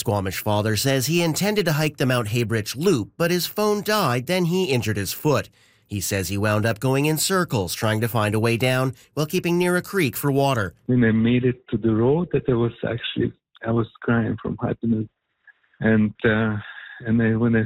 Squamish father says he intended to hike the Mount Haybridge Loop, but his phone died, then he injured his foot. He says he wound up going in circles, trying to find a way down while keeping near a creek for water. When I made it to the road, I was crying from happiness. And when I